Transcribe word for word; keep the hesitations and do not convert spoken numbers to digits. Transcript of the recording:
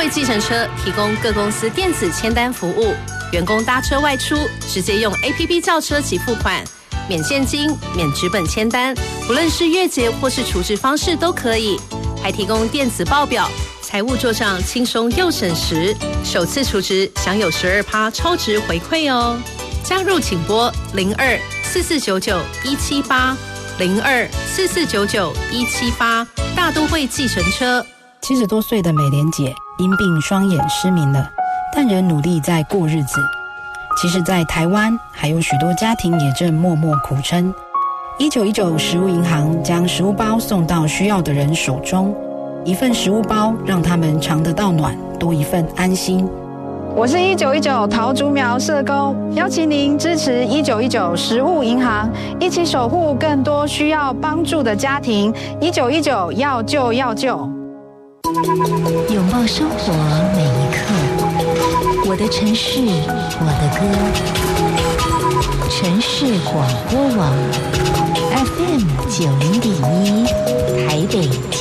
汇计程车提供各公司电子签单服务，员工搭车外出直接用 A P P 叫车及付款，免现金、免纸本签单，不论是月结或是储值方式都可以，还提供电子报表，财务做账轻松又省时，首次储值享有 百分之十二 超值回馈哦。加入请拨零二四四九九一七八零二四四九九一七八，大都会计程车。 七十多岁的美莲姐因病双眼失明了，但仍努力在过日子。其实在台湾还有许多家庭也正默默苦撑。一九一九食物银行将食物包送到需要的人手中，一份食物包让他们尝得到暖，多一份安心。 我是一九一九桃竹苗社工，邀请您支持一九一九食物银行，一起守护更多需要帮助的家庭。一九一九要救要救。 拥抱生活每一刻，我的城市，我的歌。城市广播网 F M 九零